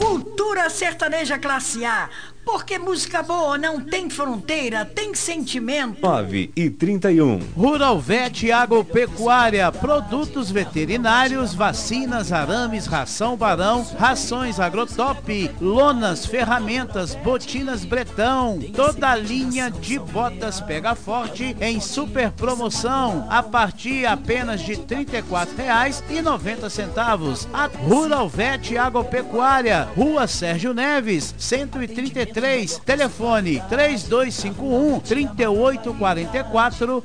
Cultura sertaneja classe A. Porque música boa não tem fronteira, tem sentimento. 9h31. Rural Vet Agropecuária, produtos veterinários, vacinas, arames, ração Barão, rações Agrotop, lonas, ferramentas, botinas Bretão, toda a linha de botas Pega Forte em super promoção, a partir apenas de R$ 34,90. A Rural Vet Agropecuária, Rua Sérgio Neves, 133, telefone 3251-3844,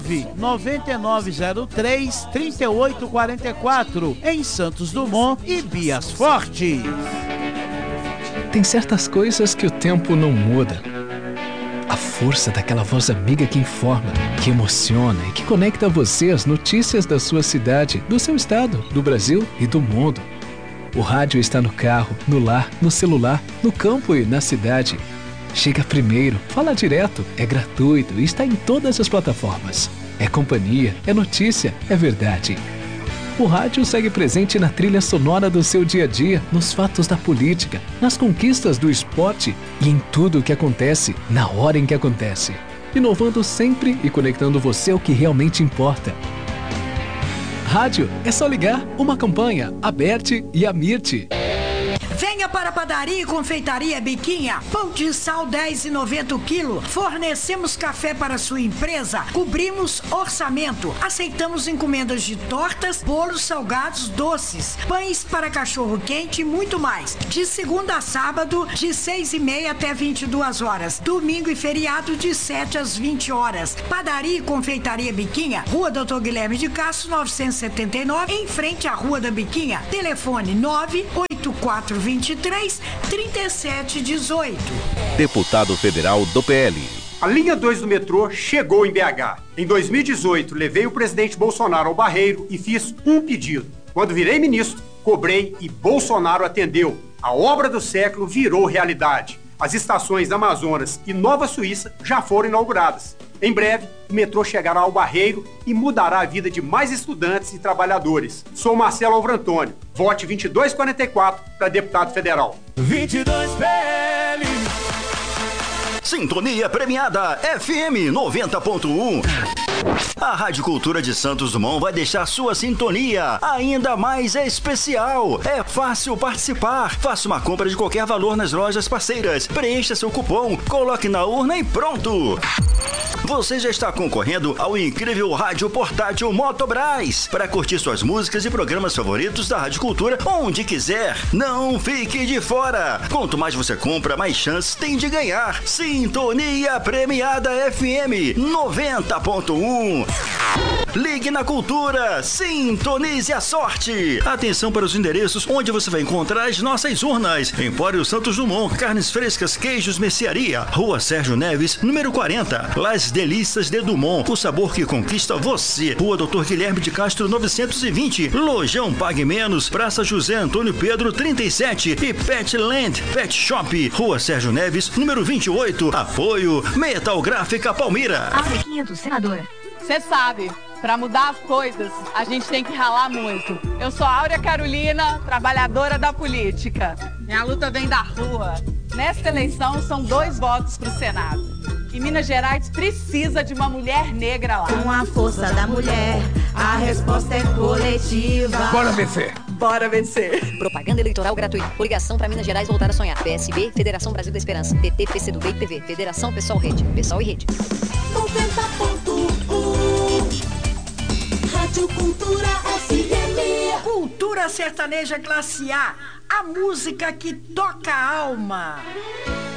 99903-3844, em Santos Dumont e Bias Forte. Tem certas coisas que o tempo não muda. A força daquela voz amiga que informa, que emociona e que conecta você às notícias da sua cidade, do seu estado, do Brasil e do mundo. O rádio está no carro, no lar, no celular, no campo e na cidade. Chega primeiro, fala direto, é gratuito e está em todas as plataformas. É companhia, é notícia, é verdade. O rádio segue presente na trilha sonora do seu dia a dia, nos fatos da política, nas conquistas do esporte e em tudo o que acontece, na hora em que acontece. Inovando sempre e conectando você ao que realmente importa. Rádio, é só ligar. Uma campanha, Aberte e Amirte. Venha para a Padaria e Confeitaria Biquinha. Pão de sal 10,90 o quilo. Fornecemos café para sua empresa. Cobrimos orçamento. Aceitamos encomendas de tortas, bolos, salgados, doces, pães para cachorro quente e muito mais. De segunda a sábado, de 6h30 até 22 horas. Domingo e feriado, de 7 às 20 horas. Padaria e Confeitaria Biquinha, Rua Dr. Guilherme de Castro, 979, em frente à Rua da Biquinha. Telefone 98423-3718. Deputado federal do PL. A linha 2 do metrô chegou em BH. Em 2018, levei o presidente Bolsonaro ao Barreiro e fiz um pedido. Quando virei ministro, cobrei e Bolsonaro atendeu. A obra do século virou realidade. As estações Amazonas e Nova Suíça já foram inauguradas. Em breve, o metrô chegará ao Barreiro e mudará a vida de mais estudantes e trabalhadores. Sou Marcelo Alvrantônio. Vote 2244 para deputado federal. 22 PL. Sintonia premiada FM 90.1. A Rádio Cultura de Santos Dumont vai deixar sua sintonia ainda mais especial. É fácil participar. Faça uma compra de qualquer valor nas lojas parceiras. Preencha seu cupom, coloque na urna e pronto. Você já está concorrendo ao incrível rádio portátil Motobras para curtir suas músicas e programas favoritos da Rádio Cultura onde quiser. Não fique de fora. Quanto mais você compra, mais chances tem de ganhar. Sintonia premiada FM 90.1. Ligue na Cultura, sintonize a sorte. Atenção para os endereços onde você vai encontrar as nossas urnas. Empório Santos Dumont, carnes frescas, queijos, mercearia. Rua Sérgio Neves, número 40. Las Delícias de Dumont, o sabor que conquista você. Rua Dr. Guilherme de Castro, 920. Lojão Pague Menos, Praça José Antônio Pedro, 37. E Petland Pet Shop, Rua Sérgio Neves, número 28. Apoio Metal Gráfica Palmira. A Riquinha do Senador. Você sabe, para mudar as coisas, a gente tem que ralar muito. Eu sou Áurea Carolina, trabalhadora da política. Minha luta vem da rua. Nesta eleição, são 2 votos para o Senado. E Minas Gerais precisa de uma mulher negra lá. Com a força da mulher, a resposta é coletiva. Bora vencer. Bora vencer. Propaganda eleitoral gratuita. Coligação para Minas Gerais voltar a sonhar. PSB, Federação Brasil da Esperança. PT, PCdoB e PV. Federação Pessoal Rede. Pessoal e Rede. 90.1 Rádio Cultura FM. Cultura sertaneja classe A. A música que toca a alma.